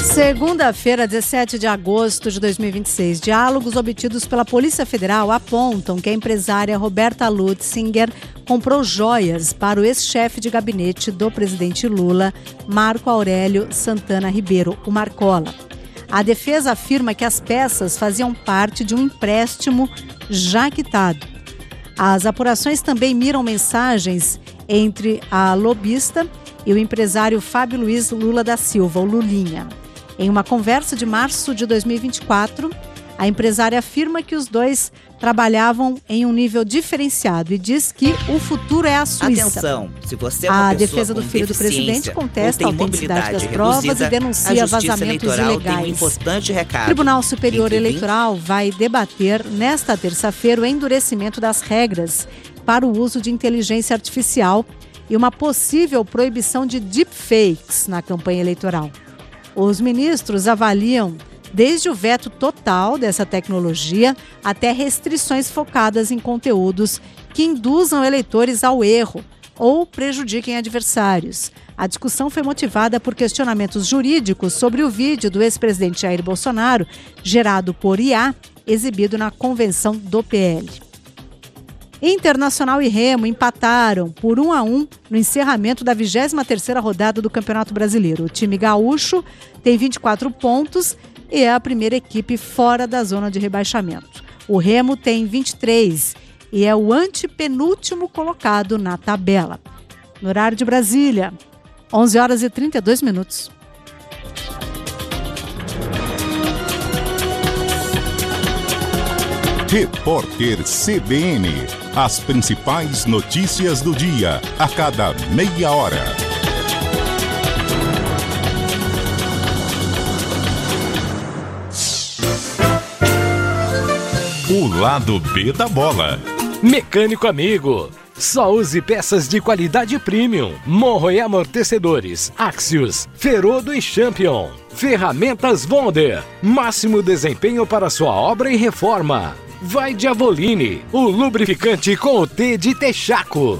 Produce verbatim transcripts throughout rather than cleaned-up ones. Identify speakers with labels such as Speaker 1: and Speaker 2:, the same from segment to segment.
Speaker 1: Segunda-feira, dezessete de agosto de dois mil e vinte e seis. Diálogos obtidos pela Polícia Federal apontam que a empresária Roberta Lutzinger comprou joias para o ex-chefe de gabinete do presidente Lula, Marco Aurélio Santana Ribeiro, o Marcola. A defesa afirma que as peças faziam parte de um empréstimo já quitado. As apurações também miram mensagens entre a lobista e o empresário Fábio Luiz Lula da Silva, o Lulinha. Em uma conversa de março de dois mil e vinte e quatro, a empresária afirma que os dois trabalhavam em um nível diferenciado e diz que o futuro é a Suíça.
Speaker 2: Atenção, se você é uma
Speaker 1: a
Speaker 2: pessoa
Speaker 1: defesa do
Speaker 2: com
Speaker 1: filho do presidente contesta a autenticidade das provas
Speaker 2: reduzida,
Speaker 1: e denuncia
Speaker 2: a
Speaker 1: vazamentos
Speaker 2: eleitoral
Speaker 1: ilegais.
Speaker 2: tem um importante recado.
Speaker 1: O Tribunal Superior
Speaker 2: Entre
Speaker 1: Eleitoral vai debater nesta terça-feira o endurecimento das regras para o uso de inteligência artificial e uma possível proibição de deepfakes na campanha eleitoral. Os ministros avaliam desde o veto total dessa tecnologia até restrições focadas em conteúdos que induzam eleitores ao erro ou prejudiquem adversários. A discussão foi motivada por questionamentos jurídicos sobre o vídeo do ex-presidente Jair Bolsonaro, gerado por I A, exibido na convenção do P L. Internacional e Remo empataram por um a um no encerramento da vigésima terceira rodada do Campeonato Brasileiro. O time gaúcho tem vinte e quatro pontos e é a primeira equipe fora da zona de rebaixamento. O Remo tem vinte e três e é o antepenúltimo colocado na tabela. No horário de Brasília, onze horas e trinta e dois minutos.
Speaker 3: Repórter C B N. As principais notícias do dia, a cada meia hora. O lado B da bola.
Speaker 4: Mecânico amigo. Só use peças de qualidade premium. Morro e amortecedores, Axios, Ferodo e Champion. Ferramentas Wonder. Máximo desempenho para sua obra e reforma. Vai de Avoline, o lubrificante com o T de Texaco.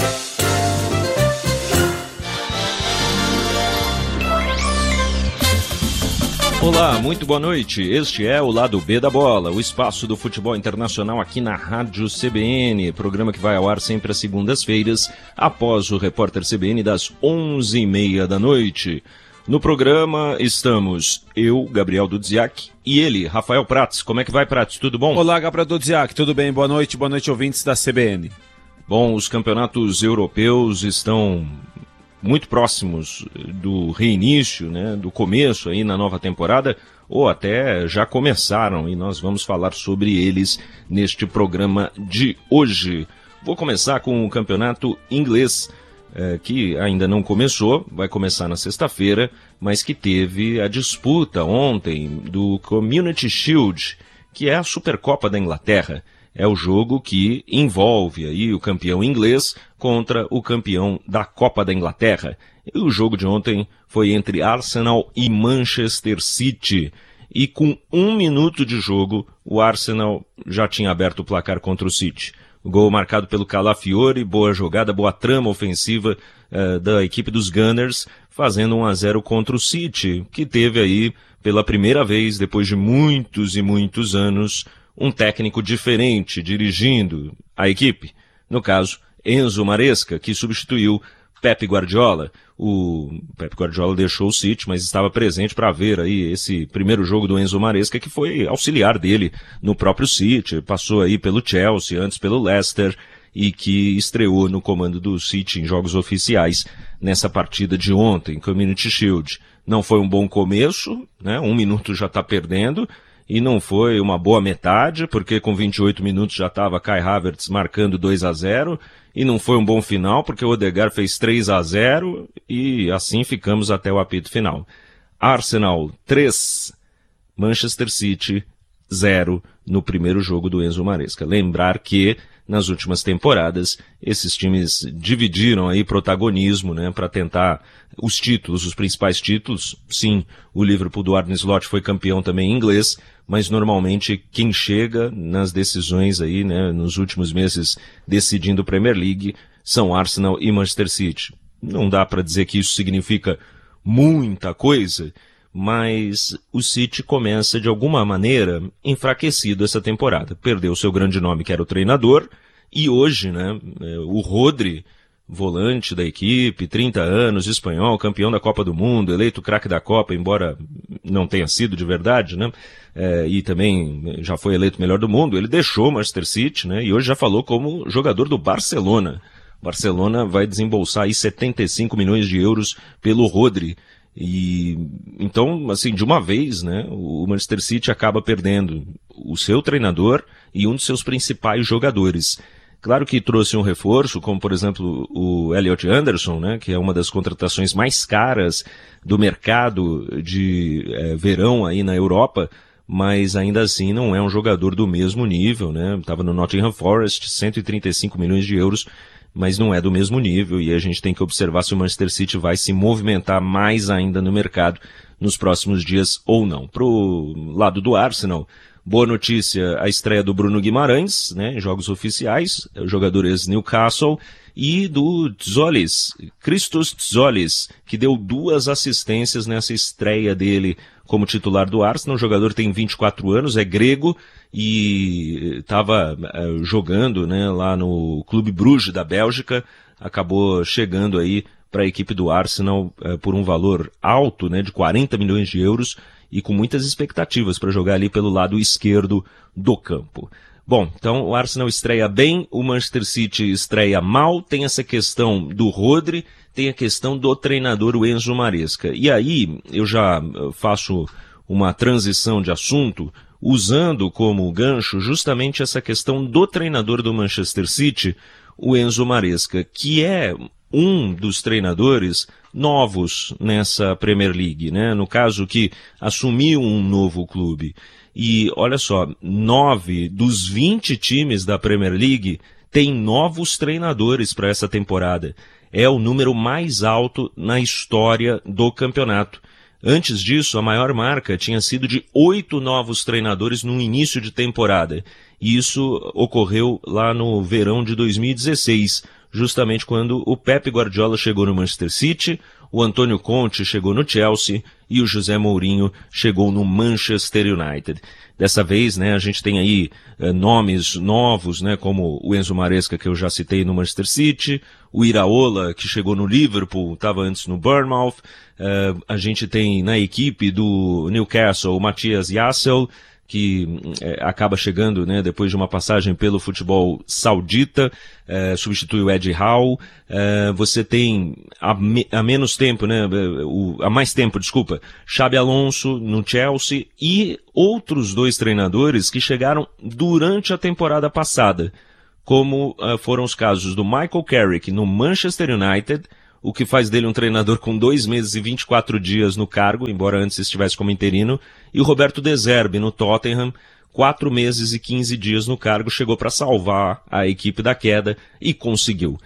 Speaker 5: Olá, muito boa noite. Este é o Lado B da Bola, o espaço do futebol internacional aqui na Rádio C B N, programa que vai ao ar sempre às segundas-feiras, após o Repórter C B N das onze e meia da noite. No programa estamos eu, Gabriel Dudziak, e ele, Rafael Prats. Como é que vai, Prats? Tudo bom?
Speaker 6: Olá, Gabriel Dudziak. Tudo bem? Boa noite. Boa noite, ouvintes da C B N.
Speaker 5: Bom, os campeonatos europeus estão muito próximos do reinício, né, do começo aí na nova temporada, ou até já começaram, e nós vamos falar sobre eles neste programa de hoje. Vou começar com o campeonato inglês, É, que ainda não começou, vai começar na sexta-feira, mas que teve a disputa ontem do Community Shield, que é a Supercopa da Inglaterra. É o jogo que envolve aí o campeão inglês contra o campeão da Copa da Inglaterra. E o jogo de ontem foi entre Arsenal e Manchester City. E com um minuto de jogo, o Arsenal já tinha aberto o placar contra o City. O gol marcado pelo Calafiori, boa jogada, boa trama ofensiva uh, da equipe dos Gunners, fazendo um a zero contra o City, que teve aí, pela primeira vez, depois de muitos e muitos anos, um técnico diferente dirigindo a equipe. No caso, Enzo Maresca, que substituiu Pep Guardiola. O Pep Guardiola deixou o City, mas estava presente para ver aí esse primeiro jogo do Enzo Maresca, que foi auxiliar dele no próprio City, passou aí pelo Chelsea, antes pelo Leicester, e que estreou no comando do City em jogos oficiais nessa partida de ontem, Community Shield. Não foi um bom começo, né? Um minuto já está perdendo, e não foi uma boa metade, porque com vinte e oito minutos já estava Kai Havertz marcando dois a zero, e não foi um bom final, porque o Odegaard fez três a zero, e assim ficamos até o apito final. Arsenal três, Manchester City zero no primeiro jogo do Enzo Maresca. Lembrar que nas últimas temporadas esses times dividiram aí protagonismo, né, para tentar os títulos, os principais títulos. Sim, o Liverpool do Arne Slot foi campeão também inglês, mas normalmente quem chega nas decisões aí, né, nos últimos meses decidindo a Premier League são Arsenal e Manchester City. Não dá para dizer que isso significa muita coisa, mas o City começa de alguma maneira enfraquecido essa temporada. Perdeu o seu grande nome, que era o treinador, e hoje, né, o Rodri, volante da equipe, trinta anos, espanhol, campeão da Copa do Mundo, eleito craque da Copa, embora não tenha sido de verdade, né? É, e também já foi eleito melhor do mundo. Ele deixou o Manchester City, né? E hoje já falou como jogador do Barcelona. Barcelona vai desembolsar aí setenta e cinco milhões de euros pelo Rodri. E então, assim, de uma vez, né? O Manchester City acaba perdendo o seu treinador e um dos seus principais jogadores. Claro que trouxe um reforço, como por exemplo o Elliot Anderson, né, que é uma das contratações mais caras do mercado de é, verão aí na Europa, mas ainda assim não é um jogador do mesmo nível, né? Estava no Nottingham Forest, cento e trinta e cinco milhões de euros, mas não é do mesmo nível, e a gente tem que observar se o Manchester City vai se movimentar mais ainda no mercado nos próximos dias ou não. Pro lado do Arsenal, boa notícia, a estreia do Bruno Guimarães, né, em jogos oficiais, o jogador ex-Newcastle, e do Tzolis, Christos Tzolis, que deu duas assistências nessa estreia dele como titular do Arsenal. O jogador tem vinte e quatro anos, é grego, e estava uh, jogando, né, lá no Clube Bruges da Bélgica, acabou chegando aí para a equipe do Arsenal uh, por um valor alto, né, de quarenta milhões de euros, e com muitas expectativas para jogar ali pelo lado esquerdo do campo. Bom, então o Arsenal estreia bem, o Manchester City estreia mal, tem essa questão do Rodri, tem a questão do treinador, o Enzo Maresca. E aí eu já faço uma transição de assunto, usando como gancho justamente essa questão do treinador do Manchester City, o Enzo Maresca, que é um dos treinadores novos nessa Premier League, né? No caso que assumiu um novo clube. E olha só, nove dos vinte times da Premier League têm novos treinadores para essa temporada. É o número mais alto na história do campeonato. Antes disso, a maior marca tinha sido de oito novos treinadores no início de temporada. E isso ocorreu lá no verão de dois mil e dezesseis, justamente quando o Pep Guardiola chegou no Manchester City, o Antônio Conte chegou no Chelsea e o José Mourinho chegou no Manchester United. Dessa vez, né, a gente tem aí eh, nomes novos, né, como o Enzo Maresca, que eu já citei no Manchester City, o Iraola, que chegou no Liverpool, estava antes no Bournemouth, eh, a gente tem na equipe do Newcastle o Matthias Jassel, que é, acaba chegando, né, depois de uma passagem pelo futebol saudita, é, substitui o Eddie Howe. É, você tem há, me, há menos tempo, né, o, há mais tempo, desculpa, Xabi Alonso no Chelsea e outros dois treinadores que chegaram durante a temporada passada, como uh, foram os casos do Michael Carrick no Manchester United, o que faz dele um treinador com dois meses e vinte e quatro dias no cargo, embora antes estivesse como interino, e o Roberto De Zerbi no Tottenham, quatro meses e quinze dias no cargo, chegou para salvar a equipe da queda e conseguiu.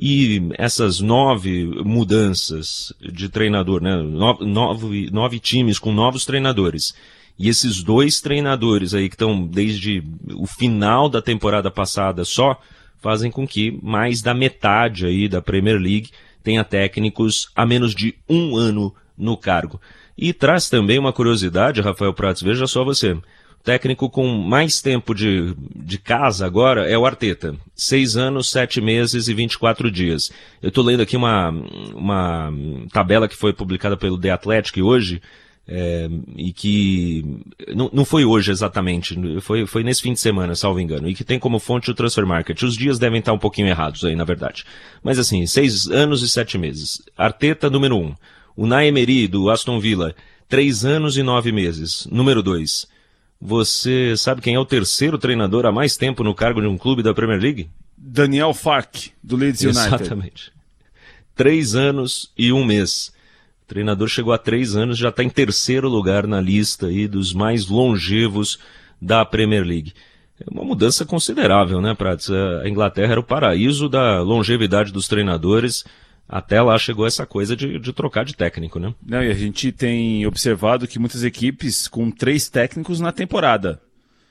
Speaker 5: E essas nove mudanças de treinador, né, nove, nove, nove times com novos treinadores, e esses dois treinadores aí que estão desde o final da temporada passada só, fazem com que mais da metade aí da Premier League tenha técnicos há menos de um ano no cargo. E traz também uma curiosidade, Rafael Prats, veja só você. O técnico com mais tempo de, de casa agora é o Arteta. Seis anos, sete meses e vinte e quatro dias. Eu estou lendo aqui uma, uma tabela que foi publicada pelo The Athletic hoje, é, e que não, não foi hoje exatamente, foi, foi nesse fim de semana, salvo engano, e que tem como fonte o Transfer Market. Os dias devem estar um pouquinho errados aí, na verdade. Mas assim, seis anos e sete meses. Arteta, número um. Unai Emery, do Aston Villa, três anos e nove meses. Número dois. Você sabe quem é o terceiro treinador há mais tempo no cargo de um clube da Premier League?
Speaker 6: Daniel Farke, do Leeds United.
Speaker 5: Exatamente. Três anos e um mês. O treinador chegou a três anos, já está em terceiro lugar na lista aí dos mais longevos da Premier League. É uma mudança considerável, né, Prats? A Inglaterra era o paraíso da longevidade dos treinadores. Até lá chegou essa coisa de, de trocar de técnico, né?
Speaker 6: Não, e a gente tem observado que muitas equipes com três técnicos na temporada.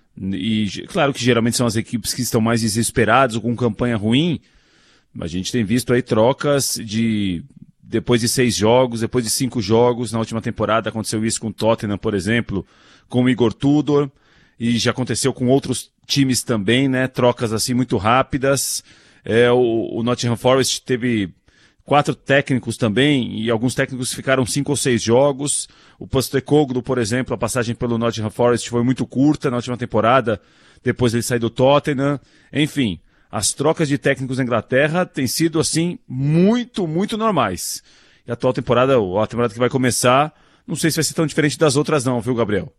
Speaker 6: E claro que geralmente são as equipes que estão mais desesperadas ou com campanha ruim. A gente tem visto aí trocas de depois de seis jogos, depois de cinco jogos, na última temporada aconteceu isso com o Tottenham, por exemplo, com o Igor Tudor, e já aconteceu com outros times também, né? Trocas assim muito rápidas. É, o, o Nottingham Forest teve quatro técnicos também, e alguns técnicos ficaram cinco ou seis jogos. O Postecoglou, por exemplo, a passagem pelo Nottingham Forest foi muito curta na última temporada, depois ele saiu do Tottenham. Enfim, as trocas de técnicos na Inglaterra têm sido, assim, muito, muito normais. E a atual temporada, a temporada que vai começar, não sei se vai ser tão diferente das outras não, viu, Gabriel?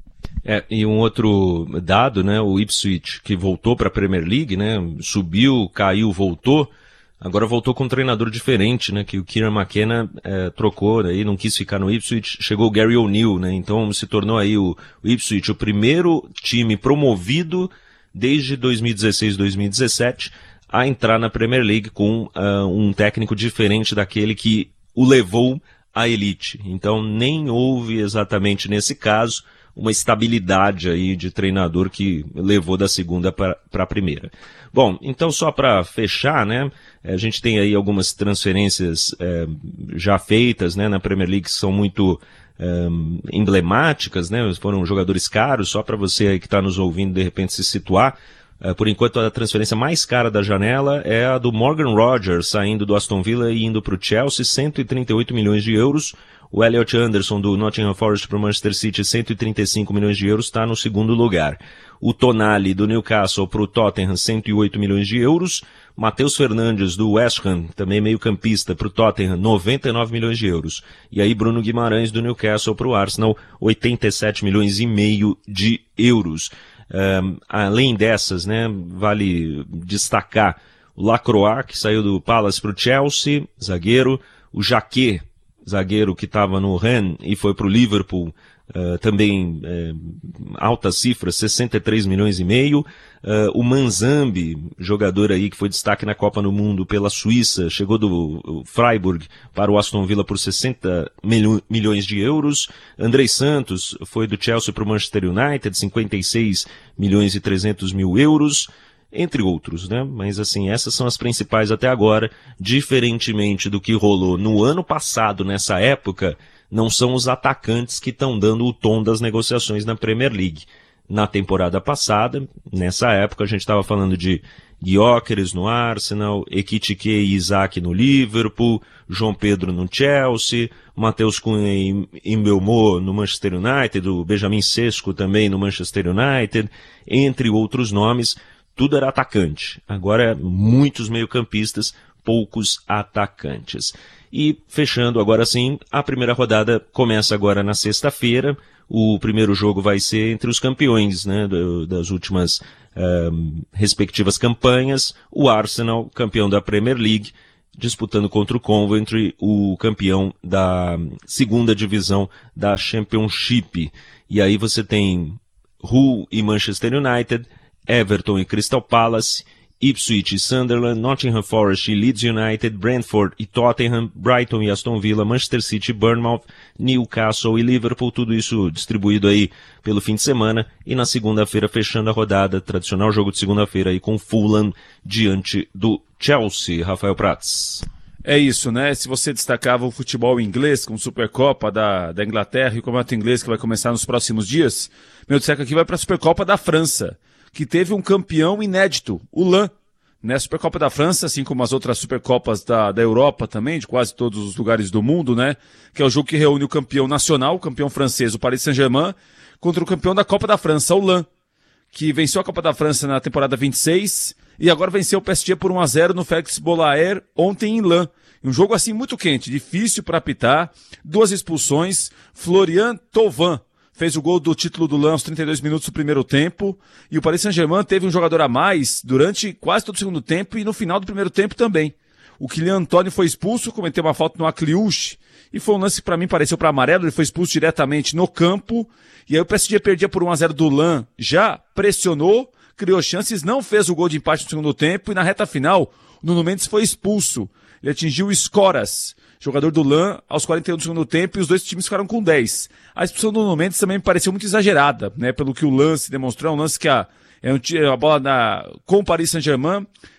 Speaker 5: É, e um outro dado, né, o Ipswich, que voltou para a Premier League, né, subiu, caiu, voltou, agora voltou com um treinador diferente, né, que o Kieran McKenna é, trocou, aí não quis ficar no Ipswich, chegou o Gary O'Neill, né, então se tornou aí o, o Ipswich o primeiro time promovido desde dois mil e dezesseis, dois mil e dezessete a entrar na Premier League com uh, um técnico diferente daquele que o levou à elite. Então nem houve exatamente nesse caso uma estabilidade aí de treinador que levou da segunda para a primeira. Bom, então só para fechar, né, a gente tem aí algumas transferências é, já feitas, né, na Premier League que são muito é, emblemáticas, né, foram jogadores caros, só para você aí que está nos ouvindo de repente se situar. É, por enquanto a transferência mais cara da janela é a do Morgan Rogers, saindo do Aston Villa e indo para o Chelsea, cento e trinta e oito milhões de euros. O Elliot Anderson do Nottingham Forest para o Manchester City, cento e trinta e cinco milhões de euros, está no segundo lugar. O Tonali do Newcastle para o Tottenham, cento e oito milhões de euros. Matheus Fernandes do West Ham, também meio campista, para o Tottenham, noventa e nove milhões de euros. E aí Bruno Guimarães do Newcastle para o Arsenal, oitenta e sete milhões e meio de euros. Um, além dessas, né, vale destacar o Lacroix, que saiu do Palace para o Chelsea, zagueiro. O Jacquet, zagueiro que estava no Rennes e foi para o Liverpool, uh, também uh, alta cifra, sessenta e três milhões e meio. Uh, o Manzambi, jogador aí que foi destaque na Copa do Mundo pela Suíça, chegou do Freiburg para o Aston Villa por sessenta milhões de euros. Andrei Santos foi do Chelsea para o Manchester United, cinquenta e seis milhões e trezentos mil euros. Entre outros, né? Mas assim, essas são as principais até agora. Diferentemente do que rolou no ano passado, nessa época, não são os atacantes que estão dando o tom das negociações na Premier League. Na temporada passada, nessa época, a gente estava falando de Gyökeres no Arsenal, Ekitike e Isaac no Liverpool, João Pedro no Chelsea, Matheus Cunha e Mbeumo no Manchester United, o Benjamin Sesko também no Manchester United, entre outros nomes. Tudo era atacante. Agora, muitos meio-campistas, poucos atacantes. E, fechando agora sim, a primeira rodada começa agora na sexta-feira. O primeiro jogo vai ser entre os campeões, né, das últimas um, respectivas campanhas. O Arsenal, campeão da Premier League, disputando contra o Coventry, o campeão da segunda divisão da Championship. E aí você tem Hull e Manchester United, Everton e Crystal Palace, Ipswich e Sunderland, Nottingham Forest e Leeds United, Brentford e Tottenham, Brighton e Aston Villa, Manchester City e Bournemouth, Newcastle e Liverpool, tudo isso distribuído aí pelo fim de semana, e na segunda-feira fechando a rodada, tradicional jogo de segunda-feira aí com Fulham diante do Chelsea. Rafael Prats.
Speaker 6: É isso, né? Se você destacava o futebol inglês com Supercopa da, da Inglaterra e o Campeonato Inglês que vai começar nos próximos dias, meu destaque aqui vai para a Supercopa da França, que teve um campeão inédito, o Lens, né? A Supercopa da França, assim como as outras Supercopas da, da Europa também, de quase todos os lugares do mundo, né? Que é o jogo que reúne o campeão nacional, o campeão francês, o Paris Saint-Germain, contra o campeão da Copa da França, o Lens, que venceu a Copa da França na temporada vinte e seis e agora venceu o P S G por um a zero no Félix Bollaert ontem em Lens. Um jogo assim muito quente, difícil para apitar, duas expulsões, Florian Thauvin fez o gol do título do Lens aos trinta e dois minutos do primeiro tempo, e o Paris Saint-Germain teve um jogador a mais durante quase todo o segundo tempo e no final do primeiro tempo também. O Kylian Antony foi expulso, cometeu uma falta no Akliouche, e foi um lance que para mim pareceu para amarelo, ele foi expulso diretamente no campo, e aí o P S G perdia por um a zero do Lens, já pressionou, criou chances, não fez o gol de empate no segundo tempo, e na reta final, o Nuno Mendes foi expulso. Ele atingiu o Escoras, jogador do Lens, aos quarenta e um do segundo tempo, e os dois times ficaram com dez. A expulsão do Nuno Mendes também me pareceu muito exagerada, né? Pelo que o lance demonstrou, é um lance que a, é um, a bola na, com o Paris Saint-Germain,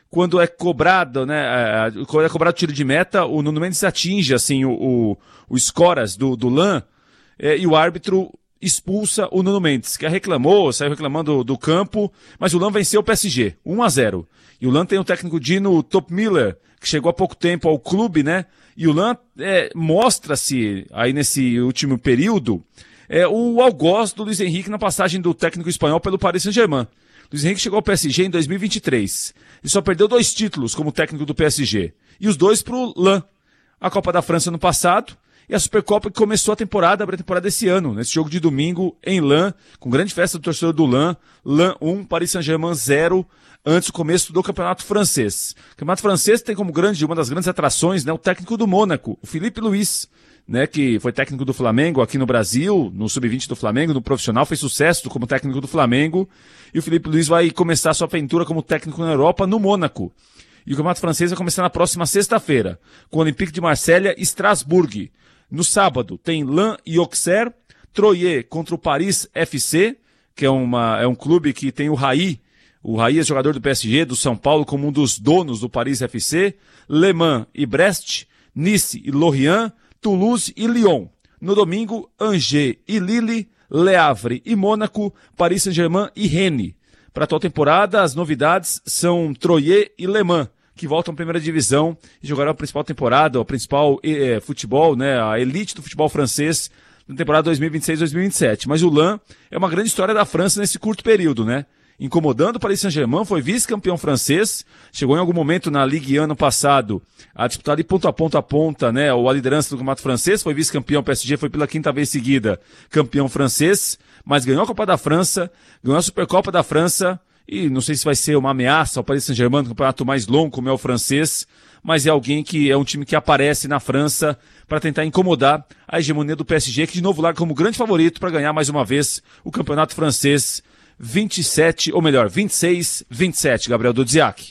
Speaker 6: quando é cobrado, né, quando é cobrado tiro de meta, o Nuno Mendes atinge, assim, o, o, o scoras do, do Lan, é, e o árbitro expulsa o Nuno Mendes, que reclamou, saiu reclamando do, do campo, mas o Lan venceu o P S G, um a zero. E o Lan tem o técnico Dino Topmiller, que chegou há pouco tempo ao clube, né, e o Lan é, mostra-se, aí nesse último período, é, o algoz do Luiz Henrique na passagem do técnico espanhol pelo Paris Saint-Germain. Luiz Henrique chegou ao P S G em dois mil e vinte e três. Ele só perdeu dois títulos como técnico do P S G. E os dois pro Lan. A Copa da França no passado e a Supercopa que começou a temporada, a pré-temporada desse ano. Nesse jogo de domingo em Lan, com grande festa do torcedor do Lan. Lan um, Paris Saint-Germain zero, antes do começo do Campeonato Francês. O Campeonato Francês tem como grande, uma das grandes atrações, né, o técnico do Mônaco, o Filipe Luiz, né, que foi técnico do Flamengo aqui no Brasil, no sub vinte do Flamengo, no profissional, fez sucesso como técnico do Flamengo, e o Filipe Luiz vai começar sua aventura como técnico na Europa, no Mônaco. E o Campeonato Francês vai começar na próxima sexta-feira, com o Olympique de Marselha e Strasbourg. No sábado tem Lan e Auxerre, Troyes contra o Paris F C, que é, uma, é um clube que tem o Raí, o Raí é jogador do P S G, do São Paulo, como um dos donos do Paris F C, Le Mans e Brest, Nice e Lorient, Toulouse e Lyon. No domingo, Angers e Lille, Le Havre e Mônaco, Paris Saint-Germain e Rennes. Para a atual temporada, as novidades são Troyes e Le Mans, que voltam à primeira divisão e jogarão a principal temporada, o principal eh, futebol, né, a elite do futebol francês, na temporada dois mil e vinte e seis dois mil e vinte e sete. Mas o Lan é uma grande história da França nesse curto período, né? Incomodando o Paris Saint-Germain, foi vice-campeão francês, chegou em algum momento na Ligue um ano passado a disputar de ponto a ponto a ponta, né, a liderança do campeonato francês, foi vice-campeão, o P S G foi pela quinta vez seguida campeão francês, mas ganhou a Copa da França, ganhou a Supercopa da França, e não sei se vai ser uma ameaça ao Paris Saint-Germain, no campeonato mais longo como é o francês, mas é alguém que é um time que aparece na França para tentar incomodar a hegemonia do P S G, que de novo larga como grande favorito para ganhar mais uma vez o campeonato francês vinte e sete, ou melhor, vinte e seis, vinte e sete, Gabriel Dudziak.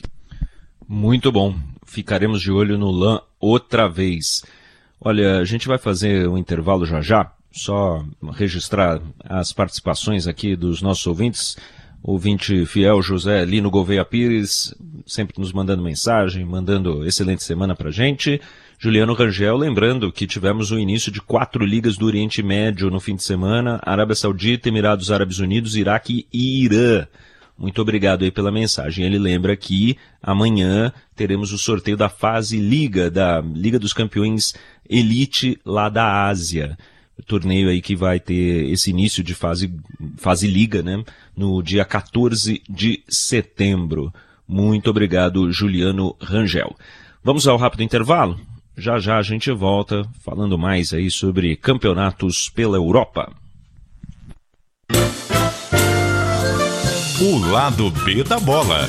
Speaker 5: Muito bom. Ficaremos de olho no Lan outra vez. Olha, a gente vai fazer um intervalo já já, só registrar as participações aqui dos nossos ouvintes. Ouvinte fiel José Lino Gouveia Pires, sempre nos mandando mensagem, mandando excelente semana pra gente. Juliano Rangel, lembrando que tivemos o início de quatro ligas do Oriente Médio no fim de semana, Arábia Saudita, Emirados Árabes Unidos, Iraque e Irã. Muito obrigado aí pela mensagem. Ele lembra que amanhã teremos o sorteio da fase Liga, da Liga dos Campeões Elite lá da Ásia. O torneio aí que vai ter esse início de fase, fase Liga, né, no dia quatorze de setembro. Muito obrigado, Juliano Rangel. Vamos ao rápido intervalo? Já já a gente volta falando mais aí sobre campeonatos pela Europa.
Speaker 3: O lado B da bola.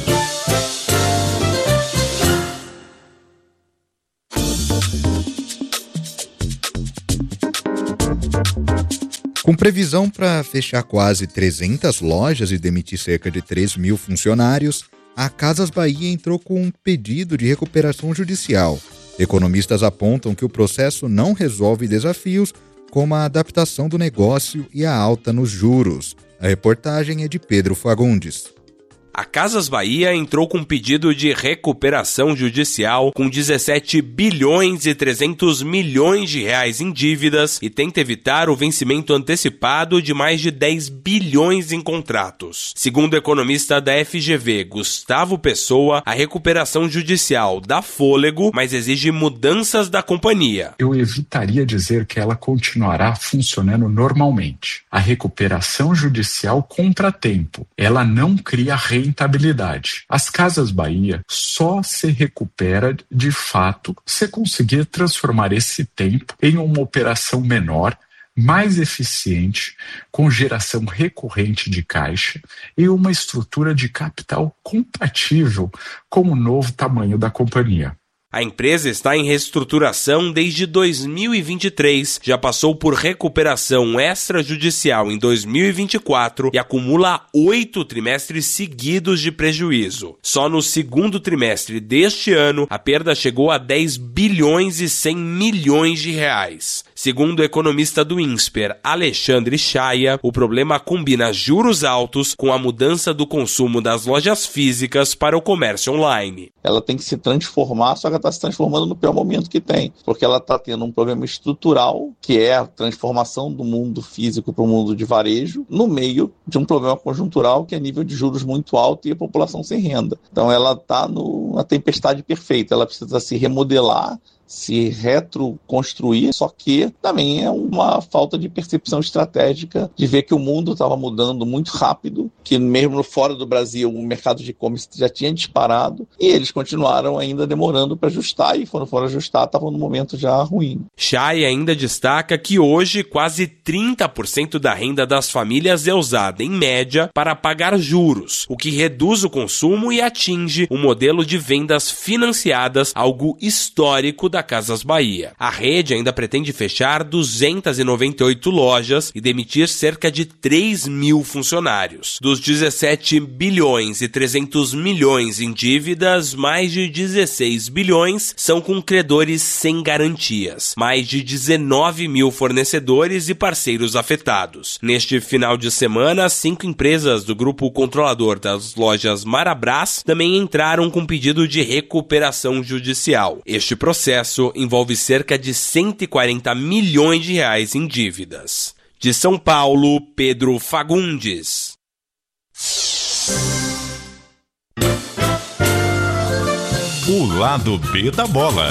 Speaker 7: Com previsão para fechar quase trezentas lojas e demitir cerca de três mil funcionários, a Casas Bahia entrou com um pedido de recuperação judicial. Economistas apontam que o processo não resolve desafios como a adaptação do negócio e a alta nos juros. A reportagem é de Pedro Fagundes.
Speaker 8: A Casas Bahia entrou com pedido de recuperação judicial com dezessete bilhões e trezentos milhões de reais em dívidas e tenta evitar o vencimento antecipado de mais de dez bilhões em contratos. Segundo o economista da F G V, Gustavo Pessoa, a recuperação judicial dá fôlego, mas exige mudanças da companhia.
Speaker 9: Eu evitaria dizer que ela continuará funcionando normalmente. A recuperação judicial compra tempo. Ela não cria rentabilidade. Rentabilidade. As Casas Bahia só se recupera de fato se conseguir transformar esse tempo em uma operação menor, mais eficiente, com geração recorrente de caixa e uma estrutura de capital compatível com o novo tamanho da companhia.
Speaker 8: A empresa está em reestruturação desde dois mil e vinte e três, já passou por recuperação extrajudicial em dois mil e vinte e quatro e acumula oito trimestres seguidos de prejuízo. Só no segundo trimestre deste ano, a perda chegou a dez bilhões e cem milhões de reais. Segundo o economista do INSPER, Alexandre Chaia, o problema combina juros altos com a mudança do consumo das lojas físicas para o comércio online.
Speaker 10: Ela tem que se transformar, só que ela está se transformando no pior momento que tem, porque ela está tendo um problema estrutural, que é a transformação do mundo físico para o mundo de varejo, no meio de um problema conjuntural, que é nível de juros muito alto e a população sem renda. Então ela está numa tempestade perfeita, ela precisa se remodelar, se retroconstruir, só que também é uma falta de percepção estratégica de ver que o mundo estava mudando muito rápido, que mesmo fora do Brasil o mercado de e-commerce já tinha disparado e eles continuaram ainda demorando para ajustar e quando foram ajustar estavam no momento já ruim.
Speaker 8: Chay ainda destaca que hoje quase trinta por cento da renda das famílias é usada em média para pagar juros, o que reduz o consumo e atinge o modelo de vendas financiadas, algo histórico da da Casas Bahia. A rede ainda pretende fechar duzentas e noventa e oito lojas e demitir cerca de três mil funcionários. Dos dezessete bilhões e trezentos milhões em dívidas, mais de dezesseis bilhões são com credores sem garantias. Mais de dezenove mil fornecedores e parceiros afetados. Neste final de semana, cinco empresas do grupo controlador das lojas Marabras também entraram com pedido de recuperação judicial. Este processo envolve cerca de cento e quarenta milhões de reais em dívidas. De São Paulo, Pedro Fagundes.
Speaker 3: O lado B da bola.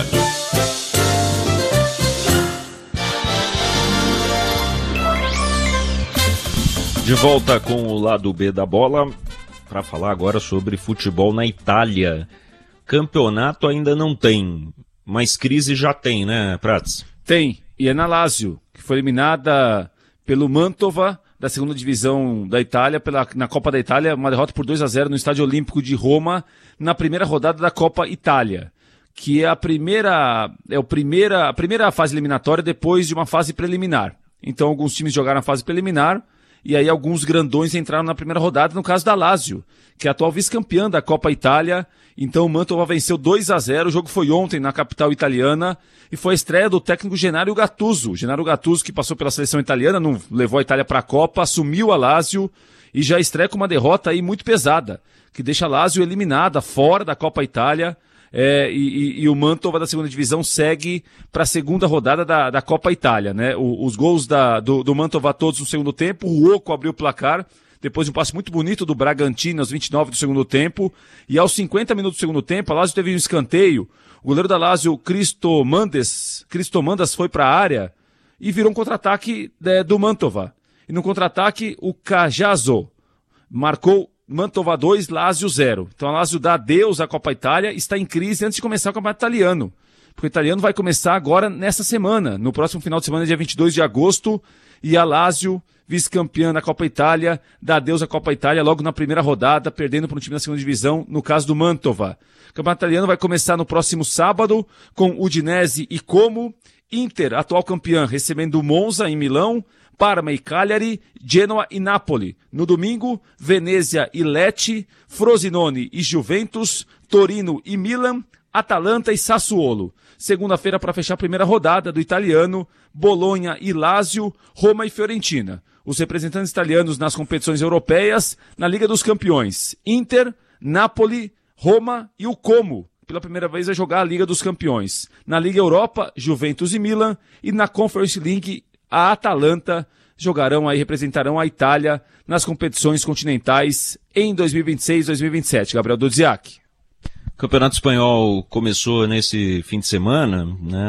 Speaker 5: De volta com o lado B da bola para falar agora sobre futebol na Itália. Campeonato ainda não tem, mas crise já tem, né, Prats?
Speaker 6: Tem, e é na Lazio, que foi eliminada pelo Mantova, da segunda divisão da Itália, pela, na Copa da Itália, uma derrota por dois a zero no Estádio Olímpico de Roma, na primeira rodada da Copa Itália, que é a primeira, é o primeira, a primeira fase eliminatória depois de uma fase preliminar. Então alguns times jogaram a fase preliminar, e aí alguns grandões entraram na primeira rodada, no caso da Lazio, que é a atual vice-campeã da Copa Itália. Então o Mantova venceu dois a zero, o jogo foi ontem na capital italiana, e foi a estreia do técnico Gennaro Gattuso. Gennaro Gattuso, que passou pela seleção italiana, não levou a Itália para a Copa, assumiu a Lazio, e já estreia com uma derrota aí muito pesada, que deixa a Lazio eliminada, fora da Copa Itália, é, e, e, e o Mantova da segunda divisão segue para a segunda rodada da, da Copa Itália, né? O, os gols da, do, do Mantova todos no segundo tempo, o Oco abriu o placar, depois de um passe muito bonito do Bragantino aos vinte e nove do segundo tempo, e aos cinquenta minutos do segundo tempo, a Lazio teve um escanteio, o goleiro da Lazio, Cristomandas, Cristomandas foi para a área e virou um contra-ataque é, do Mantova. E no contra-ataque, o Cajazzo marcou Mantova dois, Lazio zero. Então a Lazio dá adeus à Copa Itália, está em crise antes de começar o campeonato italiano. Porque o italiano vai começar agora nessa semana, no próximo final de semana, dia vinte e dois de agosto, e a Lazio, vice-campeã da Copa Itália, dá adeus à Copa Itália logo na primeira rodada, perdendo para um time da segunda divisão, no caso do Mantova. O campeonato italiano vai começar no próximo sábado, com Udinese e Como, Inter, atual campeã, recebendo o Monza em Milão, Parma e Cagliari, Genoa e Napoli. No domingo, Venezia e Lecce, Frosinone e Juventus, Torino e Milan, Atalanta e Sassuolo. Segunda-feira, para fechar a primeira rodada do italiano, Bolonha e Lazio, Roma e Fiorentina. Os representantes italianos nas competições europeias, na Liga dos Campeões, Inter, Napoli, Roma e o Como. Pela primeira vez vai jogar a Liga dos Campeões. Na Liga Europa, Juventus e Milan. E na Conference League, a Atalanta jogarão aí, representarão a Itália nas competições continentais em dois mil e vinte e seis, dois mil e vinte e sete. Gabriel Dodziak.
Speaker 5: O Campeonato Espanhol começou nesse fim de semana, né,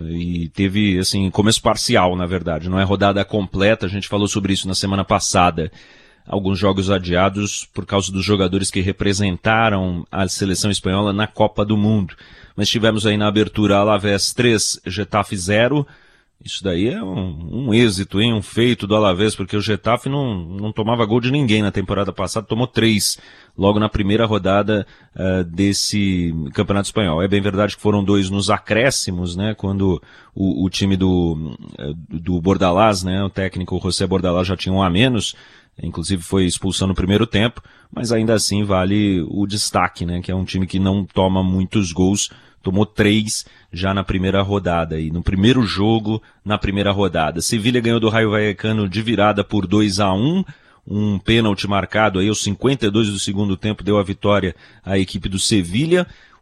Speaker 5: e teve, assim, começo parcial, na verdade, não é rodada completa, a gente falou sobre isso na semana passada. Alguns jogos adiados por causa dos jogadores que representaram a seleção espanhola na Copa do Mundo. Mas tivemos aí na abertura Alavés três, Getafe zero. Isso daí é um, um êxito, hein? Um feito do Alavés, porque o Getafe não, não tomava gol de ninguém na temporada passada, tomou três logo na primeira rodada uh, desse Campeonato Espanhol. É bem verdade que foram dois nos acréscimos, né? Quando o, o time do, uh, do Bordalás, né? O técnico José Bordalás já tinha um a menos, inclusive foi expulsão no primeiro tempo, mas ainda assim vale o destaque, né? Que é um time que não toma muitos gols, tomou três já na primeira rodada, e no primeiro jogo, na primeira rodada. Sevilha ganhou do Rayo Vallecano de virada por dois a um, um pênalti marcado aí aos cinquenta e dois do segundo tempo deu a vitória à equipe do Sevilha.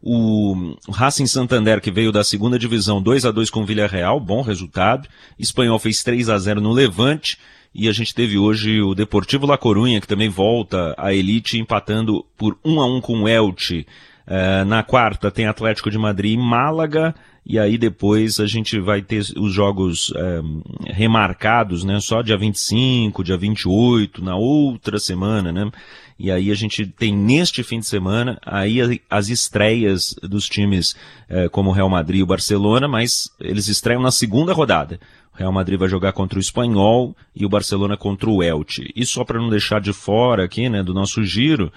Speaker 5: O Racing Santander, que veio da segunda divisão, dois a dois com o Villarreal, bom resultado. Espanhol fez três a zero no Levante. E a gente teve hoje o Deportivo La Coruña, que também volta à elite, empatando por um a um com o Elche. Uh, na quarta tem Atlético de Madrid e Málaga. E aí depois a gente vai ter os jogos um, remarcados, né? Só dia vinte e cinco, dia vinte e oito, na outra semana, né? E aí a gente tem neste fim de semana aí as estreias dos times eh, como o Real Madrid e o Barcelona, mas eles estreiam na segunda rodada. O Real Madrid vai jogar contra o Espanhol e o Barcelona contra o Elche. E só para não deixar de fora aqui, né, do nosso giro,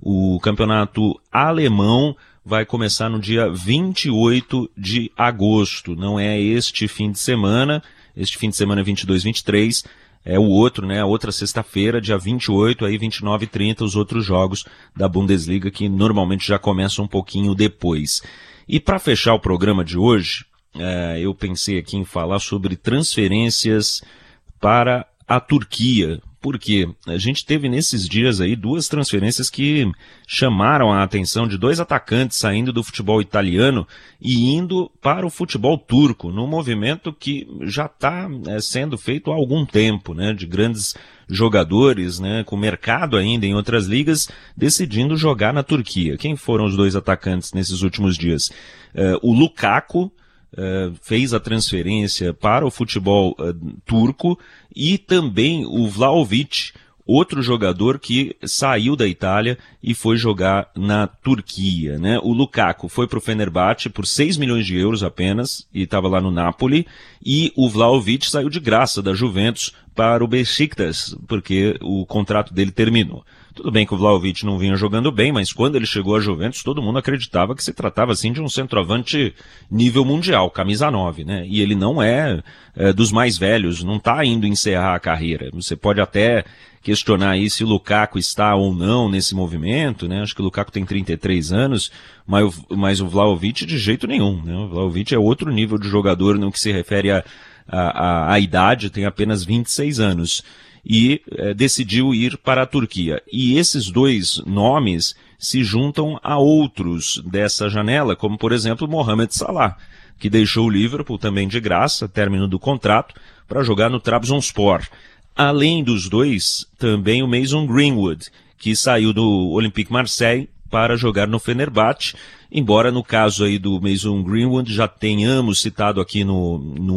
Speaker 5: o campeonato alemão vai começar no dia vinte e oito de agosto. Não é este fim de semana, este fim de semana é vinte e dois, vinte e três, é o outro, né, a outra sexta-feira, dia vinte e oito, aí vinte e nove e trinta, os outros jogos da Bundesliga, que normalmente já começam um pouquinho depois. E para fechar o programa de hoje, é, eu pensei aqui em falar sobre transferências para a Turquia. Porque a gente teve nesses dias aí duas transferências que chamaram a atenção de dois atacantes saindo do futebol italiano e indo para o futebol turco, num movimento que já está é, sendo feito há algum tempo, né, de grandes jogadores, né, com mercado ainda em outras ligas, decidindo jogar na Turquia. Quem foram os dois atacantes nesses últimos dias? É, o Lukaku, Uh, fez a transferência para o futebol uh, turco, e também o Vlahovic, outro jogador que saiu da Itália e foi jogar na Turquia, né? O Lukaku foi para o Fenerbahçe por seis milhões de euros apenas e estava lá no Napoli, e o Vlahovic saiu de graça da Juventus para o Besiktas, porque o contrato dele terminou. Tudo bem que o Vlahovic não vinha jogando bem, mas quando ele chegou à Juventus, todo mundo acreditava que se tratava assim de um centroavante nível mundial, camisa nove, né? E ele não é, é dos mais velhos, não está indo encerrar a carreira. Você pode até questionar aí se o Lukaku está ou não nesse movimento, né? Acho que o Lukaku tem trinta e três anos, mas o, mas o Vlahovic de jeito nenhum, né? O Vlahovic é outro nível de jogador no que se refere à a, a, a idade, tem apenas vinte e seis anos. E eh, decidiu ir para a Turquia. E esses dois nomes se juntam a outros dessa janela, como por exemplo Mohamed Salah, que deixou o Liverpool também de graça, término do contrato, para jogar no Trabzonspor. Além dos dois, também o Mason Greenwood, que saiu do Olympique Marseille para jogar no Fenerbahçe, embora no caso aí do Mason Greenwood já tenhamos citado aqui no, no,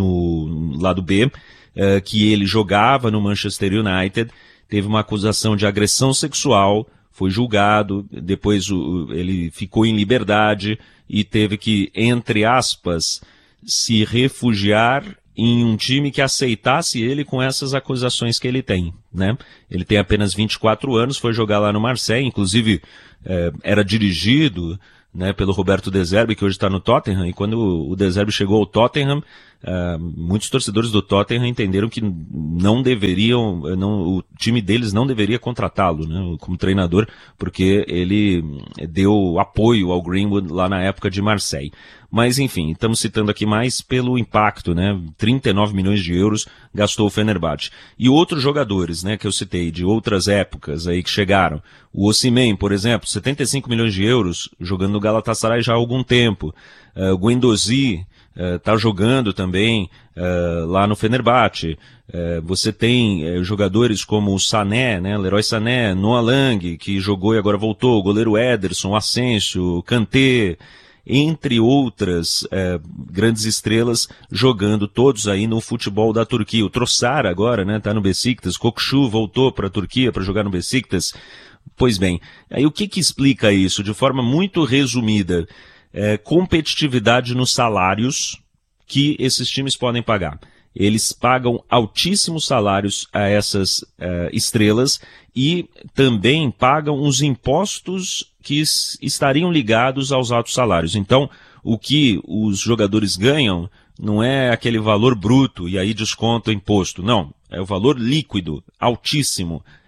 Speaker 5: no lado B, Uh, que ele jogava no Manchester United, teve uma acusação de agressão sexual, foi julgado, depois o, ele ficou em liberdade e teve que, entre aspas, se refugiar em um time que aceitasse ele com essas acusações que ele tem, né? Ele tem apenas vinte e quatro anos, foi jogar lá no Marseille, inclusive eh, era dirigido, né, pelo Roberto De Zerbi, que hoje está no Tottenham, e quando o De Zerbi chegou ao Tottenham, uh, muitos torcedores do Tottenham entenderam que não deveriam, não, o time deles não deveria contratá-lo, né, como treinador, porque ele deu apoio ao Greenwood lá na época de Marseille. Mas enfim, estamos citando aqui mais pelo impacto, né, trinta e nove milhões de euros gastou o Fenerbahçe. E outros jogadores, né, que eu citei, de outras épocas aí que chegaram, o Osimhen, por exemplo, setenta e cinco milhões de euros, jogando no Galatasaray já há algum tempo. Uh, o Guendouzi está uh, jogando também uh, lá no Fenerbahçe. Uh, você tem uh, jogadores como o Sané, né, Leroy Sané, Noah Lang, que jogou e agora voltou, o goleiro Ederson, Asensio, Kanté, entre outras eh, grandes estrelas, jogando todos aí no futebol da Turquia. O Trossard agora, né, tá no Besiktas, Kokchu voltou para a Turquia para jogar no Besiktas. Pois bem, aí o que que explica isso? De forma muito resumida, eh, competitividade nos salários que esses times podem pagar. Eles pagam altíssimos salários a essas uh, estrelas e também pagam os impostos que estariam ligados aos altos salários. Então, o que os jogadores ganham não é aquele valor bruto e aí desconta o imposto. Não, é o valor líquido, altíssimo.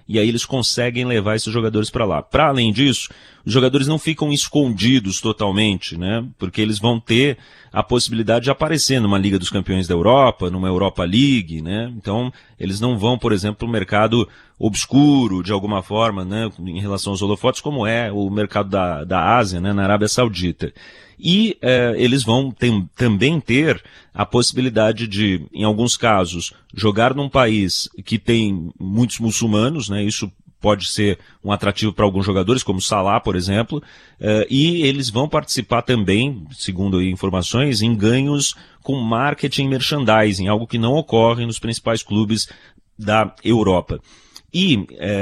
Speaker 5: e aí eles conseguem levar esses jogadores para lá. Para além disso, os jogadores não ficam escondidos totalmente, né? Porque eles vão ter a possibilidade de aparecer numa Liga dos Campeões da Europa, numa Europa League, né? Então, eles não vão, por exemplo, para o mercado obscuro, de alguma forma, né? Em relação aos holofotes, como é o mercado da, da Ásia, né? Na Arábia Saudita. E eh, eles vão tem, também ter a possibilidade de, em alguns casos, jogar num país que tem muitos muçulmanos, né? Isso pode ser um atrativo para alguns jogadores, como o Salah, por exemplo, eh, e eles vão participar também, segundo informações, em ganhos com marketing e merchandising, algo que não ocorre nos principais clubes da Europa. E eh,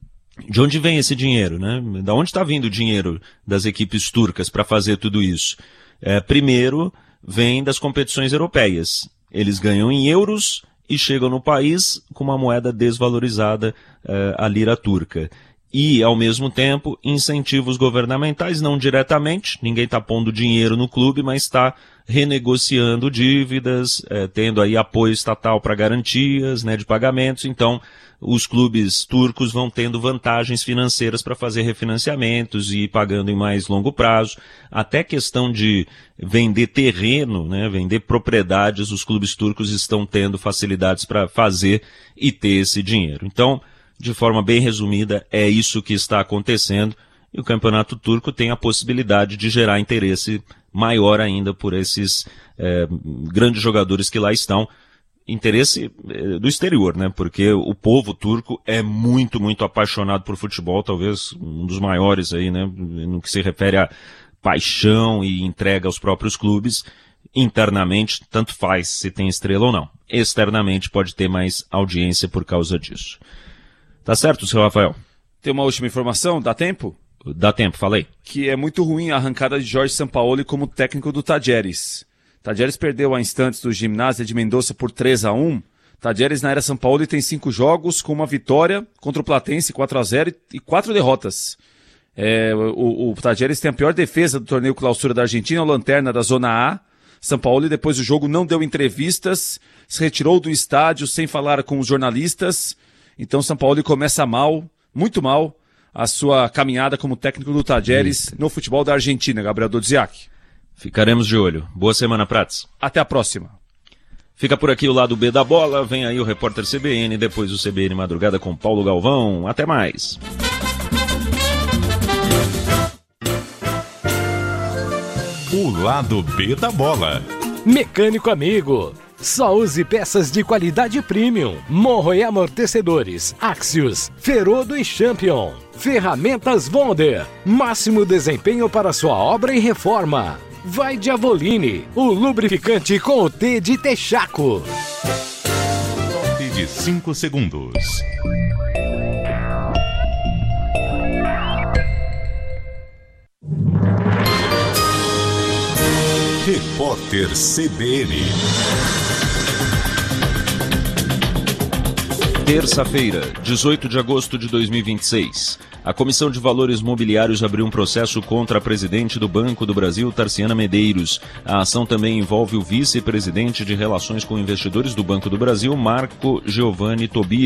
Speaker 5: de onde vem esse dinheiro, né? Da onde está vindo o dinheiro das equipes turcas para fazer tudo isso? É, primeiro, vem das competições europeias. Eles ganham em euros e chegam no país com uma moeda desvalorizada, é, a lira turca. E, ao mesmo tempo, incentivos governamentais, não diretamente, ninguém está pondo dinheiro no clube, mas está renegociando dívidas, é, tendo aí apoio estatal para garantias, né, de pagamentos. Então, os clubes turcos vão tendo vantagens financeiras para fazer refinanciamentos e ir pagando em mais longo prazo. Até questão de vender terreno, né, vender propriedades, os clubes turcos estão tendo facilidades para fazer e ter esse dinheiro. Então, de forma bem resumida, é isso que está acontecendo, e o campeonato turco tem a possibilidade de gerar interesse maior ainda por esses eh, grandes jogadores que lá estão, interesse eh, do exterior, né? Porque o povo turco é muito, muito apaixonado por futebol, talvez um dos maiores aí, né? No que se refere a paixão e entrega aos próprios clubes. Internamente, tanto faz se tem estrela ou não. Externamente pode ter mais audiência por causa disso. Tá certo, seu Rafael?
Speaker 6: Tem uma última informação, dá tempo?
Speaker 5: Dá tempo, falei.
Speaker 6: Que é muito ruim a arrancada de Jorge Sampaoli como técnico do Tajeres. Tajeres perdeu a instantes do Gimnasia de Mendoza por três a um. Tajeres na era Sampaoli tem cinco jogos com uma vitória contra o Platense quatro a zero e quatro derrotas. É, o, o Tajeres tem a pior defesa do torneio Clausura da Argentina, o lanterna da Zona A. Sampaoli, depois do jogo, não deu entrevistas, se retirou do estádio sem falar com os jornalistas. Então Sampaoli começa mal, muito mal, a sua caminhada como técnico do Tajeres no futebol da Argentina, Gabriel Dodziak.
Speaker 5: Ficaremos de olho. Boa semana, Prats.
Speaker 6: Até a próxima.
Speaker 5: Fica por aqui o lado B da bola, vem aí o repórter C B N, depois o C B N Madrugada com Paulo Galvão. Até mais.
Speaker 3: O lado B da bola.
Speaker 4: Mecânico amigo. Só use peças de qualidade premium. Morro e amortecedores, Axios, Ferodo e Champion. Ferramentas Wonder. Máximo desempenho para sua obra e reforma. Vai de Avoline, o lubrificante com o T de Texaco.
Speaker 3: Top de cinco segundos. Repórter C B N.
Speaker 5: Terça-feira, dezoito de agosto de dois mil e vinte e seis. A Comissão de Valores Mobiliários abriu um processo contra a presidente do Banco do Brasil, Tarciana Medeiros. A ação também envolve o vice-presidente de Relações com Investidores do Banco do Brasil, Marco Giovanni Tobias.